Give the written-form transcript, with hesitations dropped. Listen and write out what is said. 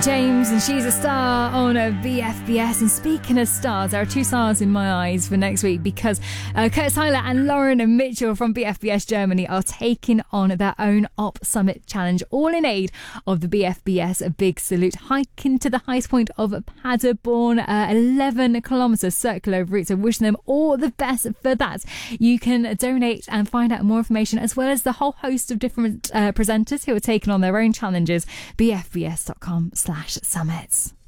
James and She's a Star on a BFBS. And speaking of stars, there are two stars in my eyes for next week because Kurt Tyler and Lauren Mitchell from BFBS Germany are taking on their own Op Summit Challenge, all in aid of the BFBS Big Salute, hiking to the highest point of Paderborn, 11 kilometres circular route. So wishing them all the best for that. You can donate and find out more information, as well as the whole host of different presenters who are taking on their own challenges, bfbs.com/summits.